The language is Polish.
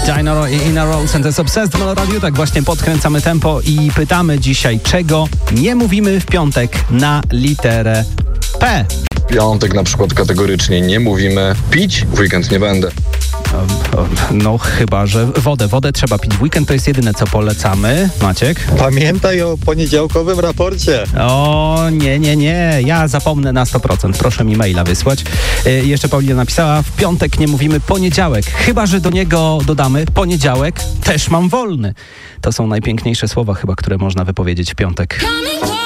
Dino i Ina Rose and the Obsessed w Radio. Tak właśnie podkręcamy tempo i pytamy dzisiaj, czego nie mówimy w piątek na literę P. W piątek na przykład kategorycznie nie mówimy pić, w weekend nie będę. No chyba, że wodę trzeba pić w weekend, to jest jedyne co polecamy. Maciek? Pamiętaj o poniedziałkowym raporcie. O nie, ja zapomnę na 100%, proszę mi maila wysłać. Jeszcze Paulina napisała, w piątek nie mówimy poniedziałek, chyba że do niego dodamy poniedziałek, też mam wolny. To są najpiękniejsze słowa chyba, które można wypowiedzieć w piątek.